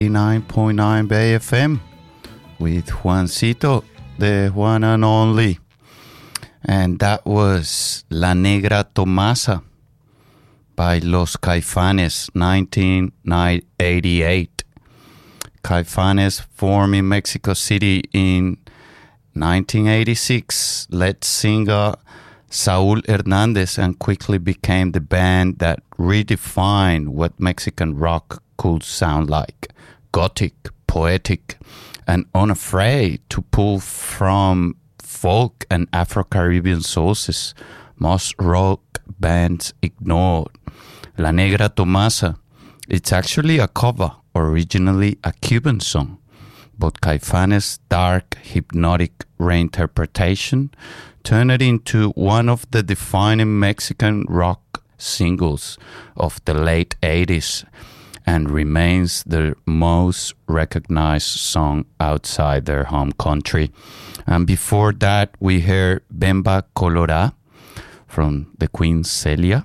89.9 Bay FM with Juancito, the one and only. And that was La Negra Tomasa by Los Caifanes, 1988. Caifanes formed in Mexico City in 1986. Lead singer Saúl Hernández and quickly became the band that redefined what Mexican rock could sound like. Gothic, poetic, and unafraid to pull from folk and Afro-Caribbean sources most rock bands ignored. La Negra Tomasa, it's actually a cover, originally a Cuban song, but Caifanes' dark, hypnotic reinterpretation turned it into one of the defining Mexican rock singles of the late 80s and remains the most recognized song outside their home country. And before that, we heard Bemba Colorá from the Queen Celia.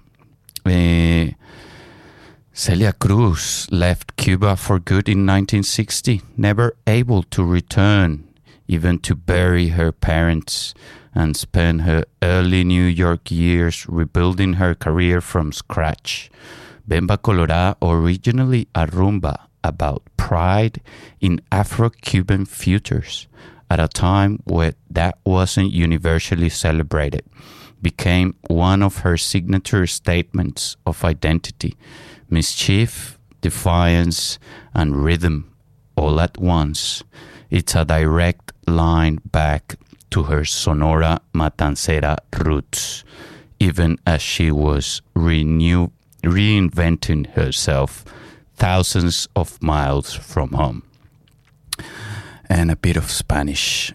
Celia Cruz left Cuba for good in 1960, never able to return, even to bury her parents, and spent her early New York years rebuilding her career from scratch. Bemba Colorá, originally a rumba about pride in Afro-Cuban futures, at a time where that wasn't universally celebrated, became one of her signature statements of identity, mischief, defiance, and rhythm all at once. It's a direct line back to her Sonora Matancera roots, even as she was reinventing herself thousands of miles from home. And a bit of Spanish.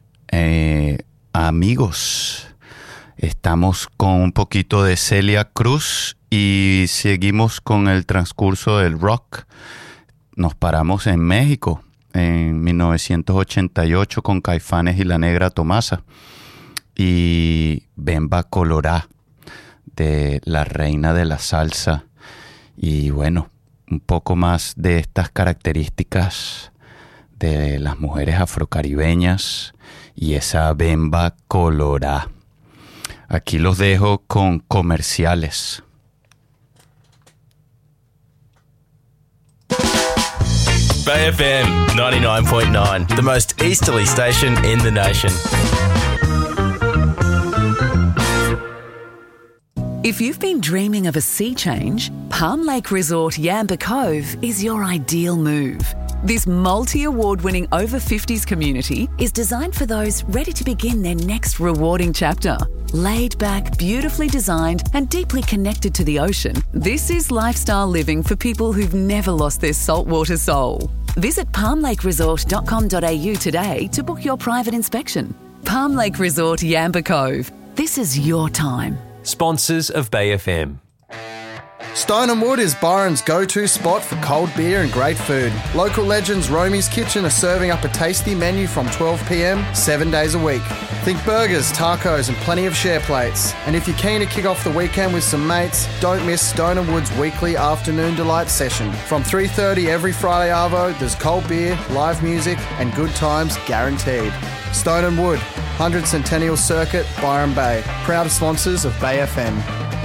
Amigos, estamos con un poquito de Celia Cruz y seguimos con el transcurso del rock. Nos paramos en México en 1988 con Caifanes y La Negra Tomasa y Bemba Colorá de la reina de la salsa. Y bueno, un poco más de estas características de las mujeres afrocaribeñas y esa Bemba Colorá. Aquí los dejo con comerciales. Bay FM 99.9, the most easterly station in the nation. If you've been dreaming of a sea change, Palm Lake Resort Yamba Cove is your ideal move. This multi-award-winning over-50s community is designed for those ready to begin their next rewarding chapter. Laid back, beautifully designed and deeply connected to the ocean, this is lifestyle living for people who've never lost their saltwater soul. Visit palmlakeresort.com.au today to book your private inspection. Palm Lake Resort Yamba Cove. This is your time. Sponsors of Bay FM. Stone & Wood is Byron's go-to spot for cold beer and great food. Local legends Romy's Kitchen are serving up a tasty menu from 12 p.m, 7 days a week. Think burgers, tacos and plenty of share plates. And if you're keen to kick off the weekend with some mates, don't miss Stone & Wood's weekly afternoon delight session. From 3:30 every Friday arvo, there's cold beer, live music and good times guaranteed. Stone & Wood, 100 Centennial Circuit, Byron Bay. Proud sponsors of Bay FM.